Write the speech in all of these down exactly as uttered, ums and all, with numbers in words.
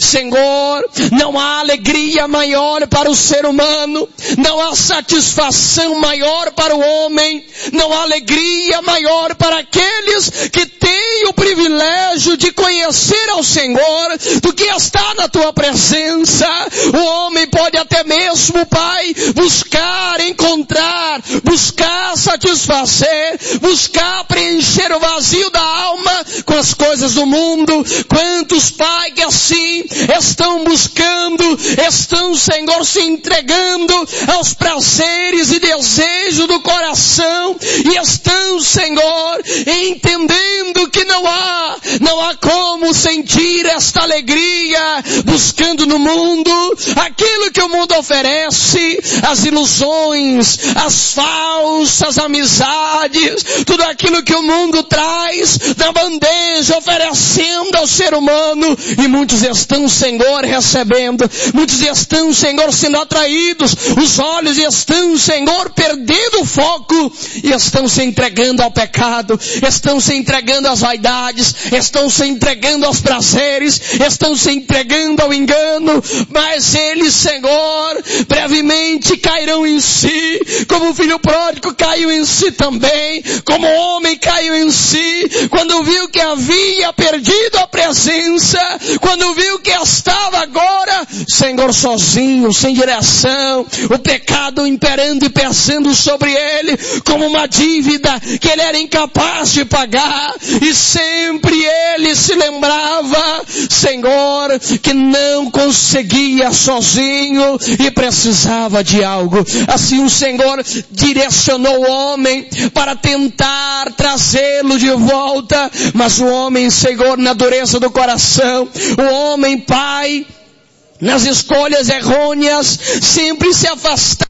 Senhor, não há alegria maior para o ser humano, não há satisfação maior para o homem, não há alegria maior para aqueles que têm o privilégio de conhecer ao Senhor do que estar na tua presença. O homem pode até mesmo, Pai, buscar, encontrar, buscar satisfazer, buscar preencher o vazio da alma com as coisas do mundo. Quantos, Pai, que assim estão buscando, estão, Senhor, se entregando aos prazeres e desejos do coração, e estão, Senhor, entendendo que não há, não há como sentir esta alegria, buscando no mundo aquilo que o mundo oferece, as ilusões, as falsas amizades, tudo aquilo que o mundo traz na bandeja, oferecendo ao ser humano, e muitos estão, Senhor, recebendo, muitos estão, Senhor, sendo atraídos, os olhos estão, Senhor, perdendo o foco, e estão se entregando ao pecado, estão se entregando às vaidades, estão se entregando aos prazeres, estão se entregando ao engano, mas eles, Senhor, brevemente cairão em si, como o filho pródigo caiu em si também, como o homem caiu em si, quando viu que havia perdido a presença, quando viu que estava agora, Senhor, sozinho, sem direção, o pecado imperando e pesando sobre ele, como uma dívida que ele era incapaz de pagar, e sempre ele se lembrava, Senhor, que não conseguia sozinho e precisava de algo. Assim o Senhor direcionou o homem para tentar trazê-lo de volta, mas o homem, Senhor, na dureza do coração, o homem, Pai, nas escolhas errôneas, sempre se afastava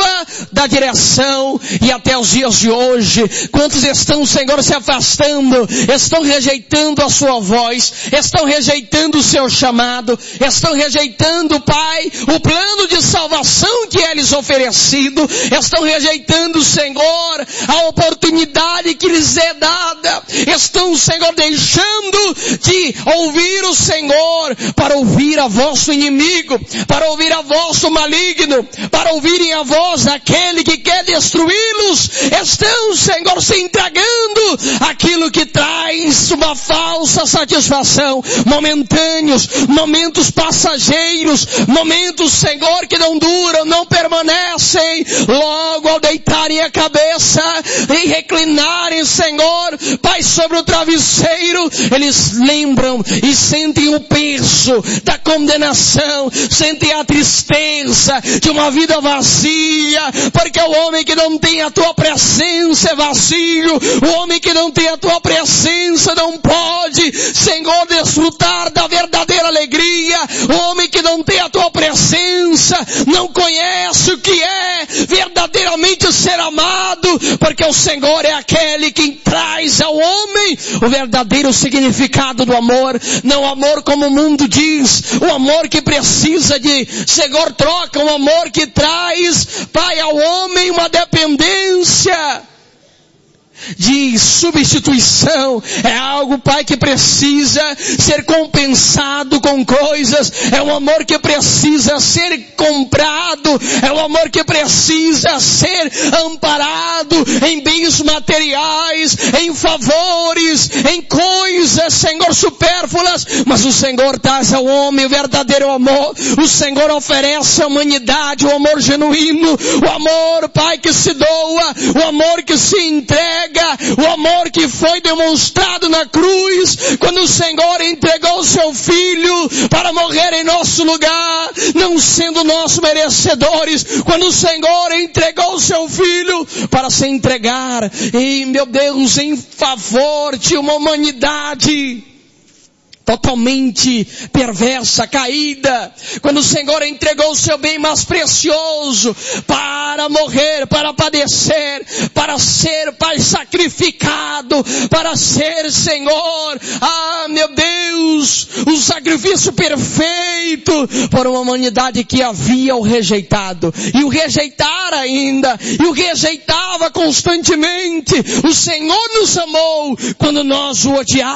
da direção, e até os dias de hoje, quantos estão, Senhor, se afastando, estão rejeitando a sua voz, estão rejeitando o seu chamado, estão rejeitando, Pai, o plano de salvação que é lhes oferecido, estão rejeitando, Senhor, a oportunidade que lhes é dada, estão, Senhor, deixando de ouvir o Senhor para ouvir a vosso inimigo, para ouvir a voz do maligno, para ouvirem a voz daquele que quer destruí-los. Estão, Senhor, se entregando àquilo que traz uma falsa satisfação, momentâneos, momentos passageiros, momentos, Senhor, que não duram, não permanecem. Logo ao deitarem a cabeça e reclinarem, Senhor, Pai, sobre o travesseiro, eles lembram e sentem o peso da condenação, sentem a tristeza de uma vida vazia, porque o homem que não tem a tua presença é vazio, o homem que não tem a tua presença não pode, Senhor, desfrutar da verdadeira alegria, o homem que não tem a tua presença não conhece o que é verdadeiramente ser amado, porque o Senhor é aquele que traz ao homem o verdadeiro significado do amor, não o amor como o mundo diz, o amor que precisa de, Senhor, troca, um amor que traz, Pai, ao homem uma dependência de substituição, é algo, Pai, que precisa ser compensado com coisas, é um amor que precisa ser comprado, é um amor que precisa ser amparado em bens materiais, em favores, em coisas, Senhor, supérfluas, mas o Senhor traz ao homem o verdadeiro amor, o Senhor oferece à humanidade o amor genuíno, o amor, Pai, que se doa, o amor que se entrega, o amor que foi demonstrado na cruz, quando o Senhor entregou o seu Filho para morrer em nosso lugar, não sendo nós merecedores, quando o Senhor entregou o seu Filho para se entregar, e meu Deus, em favor de uma humanidade totalmente perversa, caída, quando o Senhor entregou o seu bem mais precioso para morrer, para padecer, para ser, Pai, sacrificado, para ser, Senhor, ah, meu Deus, o sacrifício perfeito por uma humanidade que havia o rejeitado, e o rejeitar ainda, e o rejeitava constantemente. O Senhor nos amou quando nós o odiávamos.